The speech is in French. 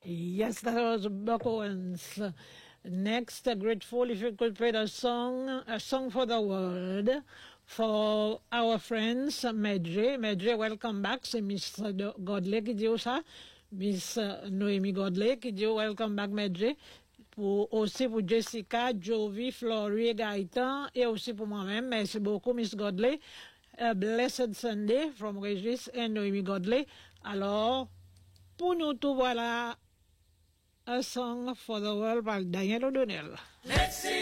Yes, that was Buck Owens. Next, grateful if you could play a song for the world, for our friends, Medjay. Medjay, welcome back. C'est Miss Godley qui dit ça. Miss Noémie Godley qui dit welcome back, Medjay. Aussi pour Jessica, Jovi, Florie et Gaëtan, et aussi pour moi-même. Merci beaucoup, Miss Godley. Blessed Sunday from Regis and Noémie Godley. Alors, pour nous tout, voilà, a song for the world par Daniel O'Donnell. Let's sing.